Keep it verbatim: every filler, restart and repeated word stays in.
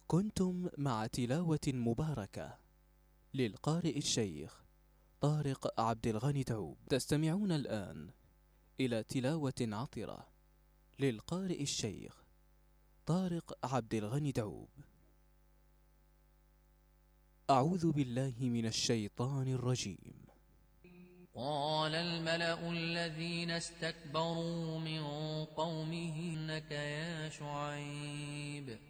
كنتم مع تلاوة مباركة للقارئ الشيخ طارق عبد الغني دعوب. تستمعون الآن إلى تلاوة عطرة للقارئ الشيخ طارق عبد الغني دعوب. أعوذ بالله من الشيطان الرجيم. قال الملأ الذين استكبروا من قومه إنك يا شعيب